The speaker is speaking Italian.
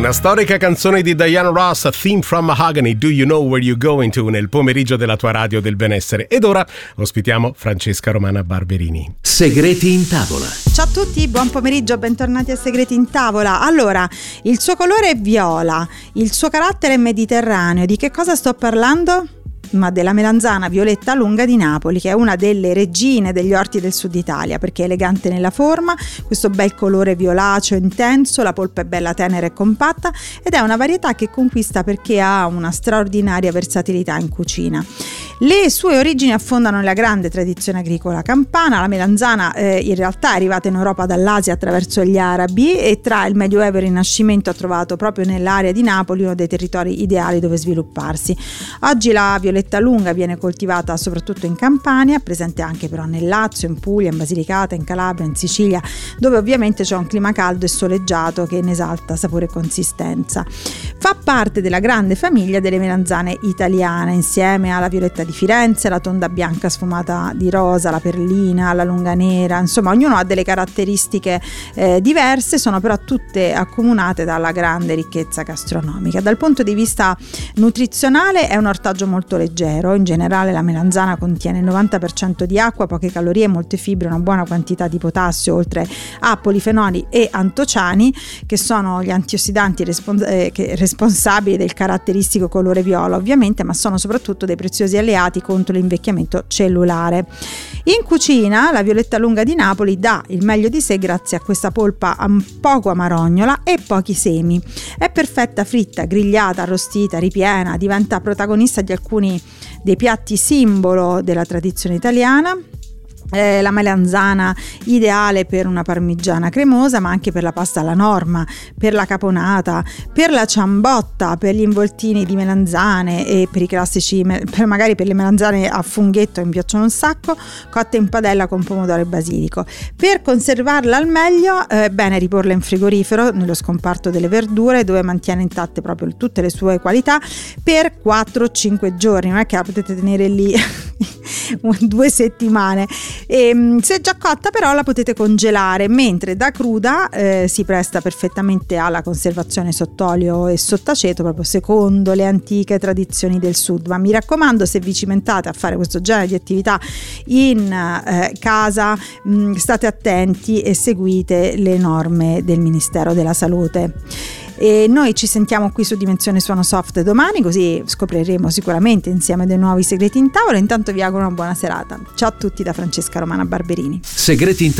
Una storica canzone di Diana Ross, Theme from Mahogany, Do You Know Where You're Going To, nel pomeriggio della tua radio del benessere. Ed ora ospitiamo Francesca Romana Barberini. Segreti in tavola. Ciao a tutti, buon pomeriggio, bentornati a Segreti in tavola. Allora, il suo colore è viola, il suo carattere è mediterraneo. Di che cosa sto parlando? Ma della melanzana violetta lunga di Napoli, che è una delle regine degli orti del sud Italia, perché è elegante nella forma, questo bel colore violaceo intenso, la polpa è bella tenera e compatta ed è una varietà che conquista perché ha una straordinaria versatilità in cucina. Le sue origini affondano nella grande tradizione agricola campana. La melanzana in realtà è arrivata in Europa dall'Asia attraverso gli arabi e tra il Medioevo e il Rinascimento ha trovato proprio nell'area di Napoli uno dei territori ideali dove svilupparsi. Oggi la violetta lunga viene coltivata soprattutto in Campania, presente anche però nel Lazio, in Puglia, in Basilicata, in Calabria, in Sicilia, dove ovviamente c'è un clima caldo e soleggiato che ne esalta sapore e consistenza. Fa parte della grande famiglia delle melanzane italiane, insieme alla violetta di Firenze, la tonda bianca sfumata di rosa, la perlina, la lunga nera, insomma ognuno ha delle caratteristiche diverse, sono però tutte accomunate dalla grande ricchezza gastronomica. Dal punto di vista nutrizionale è un ortaggio molto leggero, in generale la melanzana contiene il 90% di acqua, poche calorie, molte fibre, una buona quantità di potassio, oltre a polifenoli e antociani, che sono gli antiossidanti responsabili del caratteristico colore viola ovviamente, ma sono soprattutto dei preziosi alleati contro l'invecchiamento cellulare. In cucina la violetta lunga di Napoli dà il meglio di sé grazie a questa polpa un poco amarognola e pochi semi. È perfetta fritta, grigliata, arrostita, ripiena, diventa protagonista di alcuni dei piatti simbolo della tradizione italiana. La melanzana ideale per una parmigiana cremosa, ma anche per la pasta alla norma, per la caponata, per la ciambotta, per gli involtini di melanzane e per i classici, magari per le melanzane a funghetto che mi piacciono un sacco, cotte in padella con pomodoro e basilico. Per conservarla al meglio è bene riporla in frigorifero nello scomparto delle verdure, dove mantiene intatte proprio tutte le sue qualità per 4-5 giorni, non è che la potete tenere lì 2 settimane. Se è già cotta però la potete congelare, mentre da cruda si presta perfettamente alla conservazione sott'olio e sott'aceto, proprio secondo le antiche tradizioni del sud. Ma mi raccomando, se vi cimentate a fare questo genere di attività in casa, state attenti e seguite le norme del Ministero della Salute. E noi ci sentiamo qui su Dimensione Suono Soft domani, così scopriremo sicuramente insieme dei nuovi segreti in tavola. Intanto vi auguro una buona serata. Ciao a tutti da Francesca Romana Barberini. Segreti in